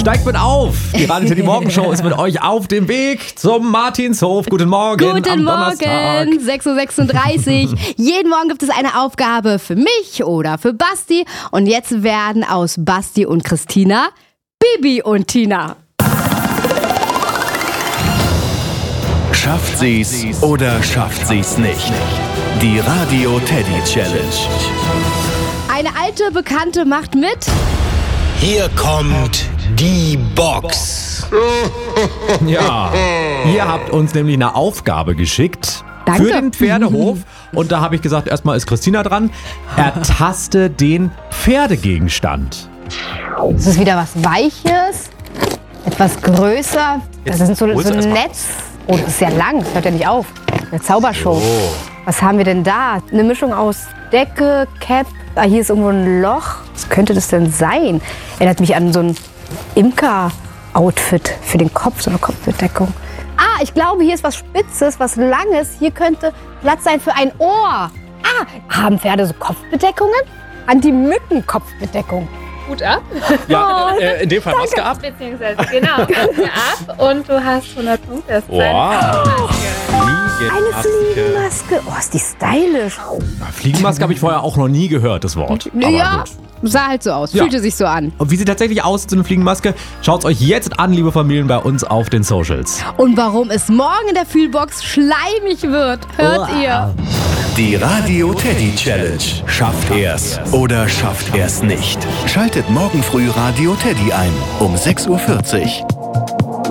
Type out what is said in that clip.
Steigt mit auf! Die Radio Teddy Morgenshow ist mit euch auf dem Weg zum Martinshof. Guten Morgen. Guten Morgen, 6.36 Uhr. Jeden Morgen gibt es eine Aufgabe für mich oder für Basti. Und jetzt werden aus Basti und Christina Bibi und Tina. Schafft sie's oder schafft sie's nicht? Die Radio Teddy Challenge. Eine alte Bekannte macht mit. Hier kommt die Box. Ja, ihr habt uns nämlich eine Aufgabe geschickt. Danke. Für den Pferdehof. Und da habe ich gesagt, erstmal ist Christina dran. Ertaste den Pferdegegenstand. Es ist wieder was Weiches, etwas größer. Das ist so ein Netz. Oh, das ist ja lang, das hört ja nicht auf. Eine Zaubershow. Oh. Was haben wir denn da? Eine Mischung aus Decke, Cap. Ah, hier ist irgendwo ein Loch. Was könnte das denn sein? Erinnert mich an so ein Imker-Outfit für den Kopf, so eine Kopfbedeckung. Ah, ich glaube, hier ist was Spitzes, was Langes. Hier könnte Platz sein für ein Ohr. Ah, haben Pferde so Kopfbedeckungen? Anti-Mücken-Kopfbedeckung. Hut ab. Ja, in dem Fall Maske ab. Beziehungsweise, genau, Maske ab und du hast 100 Punkte. Das ist Wow. Eine Fliegenmaske. Oh, ist die stylisch. Fliegenmaske habe ich vorher auch noch nie gehört, das Wort. Aber Ja, gut. sah halt so aus. Ja. Fühlte sich so an. Und wie sie tatsächlich aussieht, so eine Fliegenmaske, schaut's euch jetzt an, liebe Familien, bei uns auf den Socials. Und warum es morgen in der Fühlbox schleimig wird, hört ihr. Die Radio Teddy Challenge. Schafft er's oder schafft er's nicht? Schaltet morgen früh Radio Teddy ein um 6.40 Uhr.